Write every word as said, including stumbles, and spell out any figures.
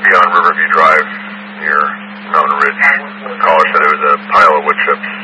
be on Riverview Drive near Mountain Ridge. The caller said it was a pile of wood chips.